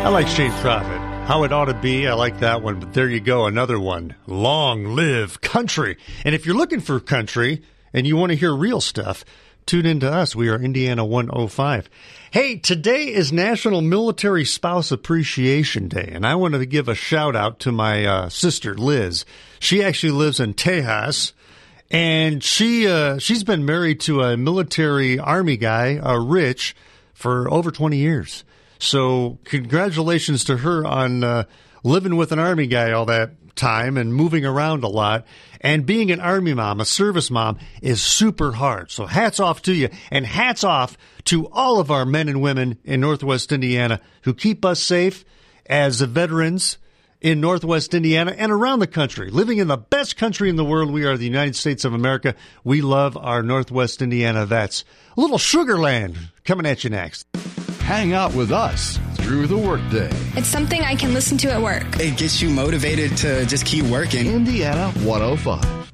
I like Shane Prophet. How It Ought to Be, I like that one. But there you go, another one. Long live country. And if you're looking for country and you want to hear real stuff, tune in to us. We are Indiana 105. Hey, today is National Military Spouse Appreciation Day, and I want to give a shout-out to my sister, Liz. She actually lives in Tejas, and she's been married to a military Army guy, Rich, for over 20 years. So congratulations to her on living with an Army guy all that time and moving around a lot. And being an Army mom, a service mom, is super hard. So hats off to you, and hats off to all of our men and women in Northwest Indiana who keep us safe as veterans in Northwest Indiana and around the country. Living in the best country in the world, we are the United States of America. We love our Northwest Indiana vets. A little Sugar Land coming at you next. Hang out with us through the workday. It's something I can listen to at work. It gets you motivated to just keep working. Indiana 105.